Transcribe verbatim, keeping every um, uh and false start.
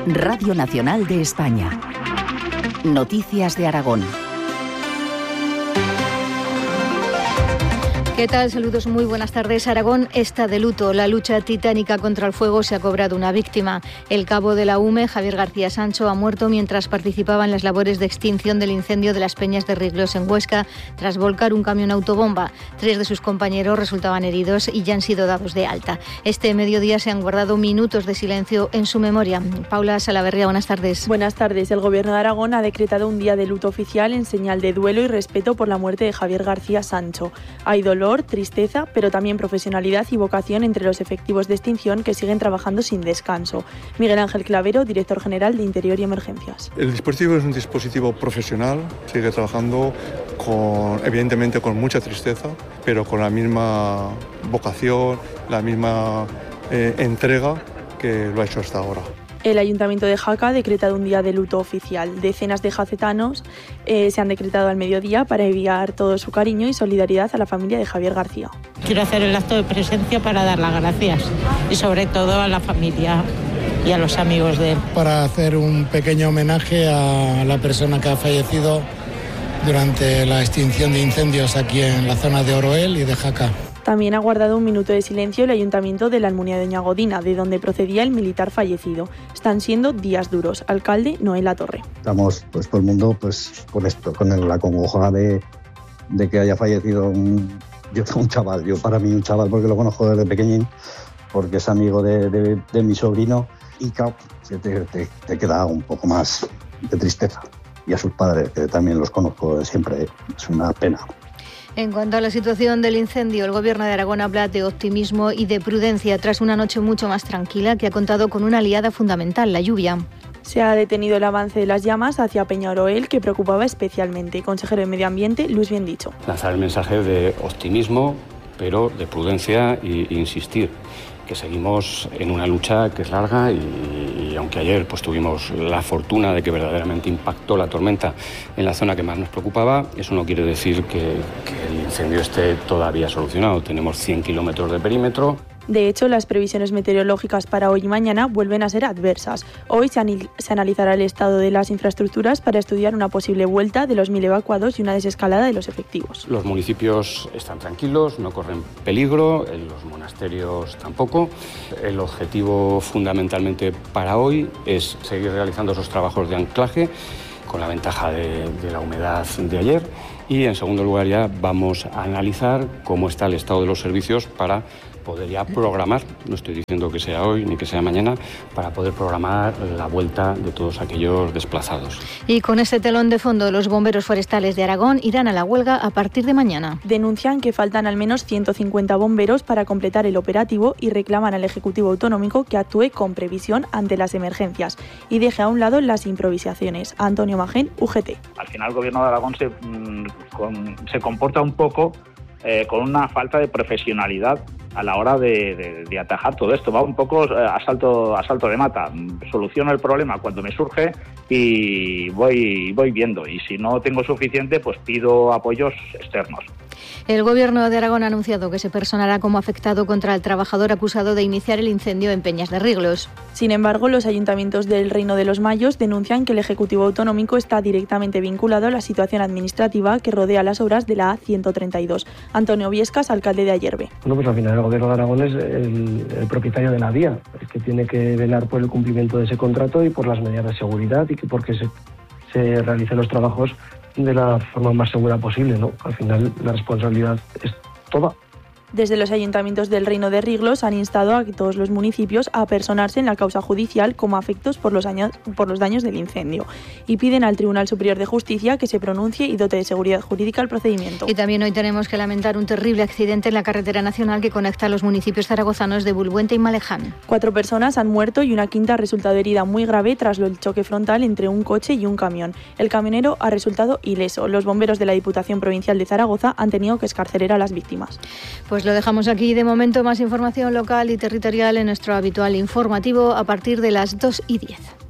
Radio Nacional de España. Noticias de Aragón. ¿Qué tal? Saludos, muy buenas tardes. Aragón está de luto. La lucha titánica contra el fuego se ha cobrado una víctima. El cabo de la U M E, Javier García Sancho, ha muerto mientras participaba en las labores de extinción del incendio de las Peñas de Riglos en Huesca tras volcar un camión autobomba. Tres de sus compañeros resultaban heridos y ya han sido dados de alta. Este mediodía se han guardado minutos de silencio en su memoria. Paula Salaverría, buenas tardes. Buenas tardes. El Gobierno de Aragón ha decretado un día de luto oficial en señal de duelo y respeto por la muerte de Javier García Sancho. Hay dolor, tristeza, pero también profesionalidad y vocación entre los efectivos de extinción que siguen trabajando sin descanso. Miguel Ángel Clavero, director general de Interior y Emergencias. El dispositivo es un dispositivo profesional, sigue trabajando con, evidentemente con mucha tristeza, pero con la misma vocación, la misma eh, entrega que lo ha hecho hasta ahora. El Ayuntamiento de Jaca ha decretado un día de luto oficial. Decenas de jacetanos eh, se han decretado al mediodía para enviar todo su cariño y solidaridad a la familia de Javier García. Quiero hacer el acto de presencia para dar las gracias y sobre todo a la familia y a los amigos de él. Para hacer un pequeño homenaje a la persona que ha fallecido durante la extinción de incendios aquí en la zona de Oroel y de Jaca. También ha guardado un minuto de silencio el Ayuntamiento de la Almunia de Doña Godina, de donde procedía el militar fallecido. Están siendo días duros. Alcalde Noel Latorre. Estamos, pues todo el mundo, pues con esto, con la congoja de, de que haya fallecido un, yo, un chaval. Yo para mí un chaval porque lo conozco desde pequeñín, porque es amigo de, de, de mi sobrino y claro, te, te, te queda un poco más de tristeza. Y a sus padres, que también los conozco de siempre, es una pena. En cuanto a la situación del incendio, el Gobierno de Aragón habla de optimismo y de prudencia tras una noche mucho más tranquila que ha contado con una aliada fundamental, la lluvia. Se ha detenido el avance de las llamas hacia Peñaroel, que preocupaba especialmente. Consejero de Medio Ambiente, Luis Biendicho. Lanzar el mensaje de optimismo, pero de prudencia e insistir que seguimos en una lucha que es larga y, y aunque ayer pues tuvimos la fortuna de que verdaderamente impactó la tormenta en la zona que más nos preocupaba, eso no quiere decir que, que el incendio esté todavía solucionado. Tenemos cien kilómetros de perímetro. De hecho, las previsiones meteorológicas para hoy y mañana vuelven a ser adversas. Hoy se, anil- se analizará el estado de las infraestructuras para estudiar una posible vuelta de los mil evacuados y una desescalada de los efectivos. Los municipios están tranquilos, no corren peligro, los monasterios tampoco. El objetivo fundamentalmente para hoy es seguir realizando esos trabajos de anclaje con la ventaja de, de la humedad de ayer. Y en segundo lugar ya vamos a analizar cómo está el estado de los servicios para poder ya programar, no estoy diciendo que sea hoy ni que sea mañana, para poder programar la vuelta de todos aquellos desplazados. Y con este telón de fondo, los bomberos forestales de Aragón irán a la huelga a partir de mañana. Denuncian que faltan al menos ciento cincuenta bomberos para completar el operativo y reclaman al Ejecutivo Autonómico que actúe con previsión ante las emergencias y deje a un lado las improvisaciones. Antonio Magén, U G T. Al final el Gobierno de Aragón se, mm, con, se comporta un poco eh, con una falta de profesionalidad a la hora de, de, de atajar todo esto. Va un poco a salto, a salto de mata. Soluciono el problema cuando me surge y voy, voy viendo. Y si no tengo suficiente, pues pido apoyos externos. El Gobierno de Aragón ha anunciado que se personará como afectado contra el trabajador acusado de iniciar el incendio en Peñas de Riglos. Sin embargo, los ayuntamientos del Reino de los Mayos denuncian que el Ejecutivo Autonómico está directamente vinculado a la situación administrativa que rodea las obras de la A ciento treinta y dos. Antonio Viescas, alcalde de Ayerbe. Bueno, pues al final el Gobierno de Aragón es el, el propietario de la vía, es que tiene que velar por el cumplimiento de ese contrato y por las medidas de seguridad y que porque se, se realicen los trabajos de la forma más segura posible, ¿no? Al final la responsabilidad es toda. Desde los ayuntamientos del Reino de Riglos han instado a todos los municipios a personarse en la causa judicial como afectos por los, años, por los daños del incendio y piden al Tribunal Superior de Justicia que se pronuncie y dote de seguridad jurídica el procedimiento. Y también hoy tenemos que lamentar un terrible accidente en la carretera nacional que conecta a los municipios zaragozanos de Bulbuente y Maleján. Cuatro personas han muerto y una quinta ha resultado herida muy grave tras el choque frontal entre un coche y un camión. El camionero ha resultado ileso. Los bomberos de la Diputación Provincial de Zaragoza han tenido que escarceler a las víctimas. Pues lo dejamos aquí. De momento, más información local y territorial en nuestro habitual informativo a partir de las dos y diez.